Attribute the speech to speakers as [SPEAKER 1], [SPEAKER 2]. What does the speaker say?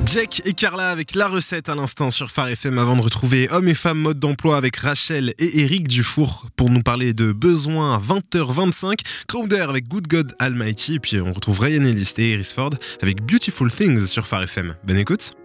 [SPEAKER 1] Jack et Carla avec la recette à l'instant sur Phare FM avant de retrouver Hommes et Femmes Mode d'Emploi avec Rachel et Eric Dufour pour nous parler de besoins à 20h25. Crowder avec Good God Almighty et puis on retrouve Ryan Ellis et Iris Ford avec Beautiful Things sur Phare FM. Bonne écoute.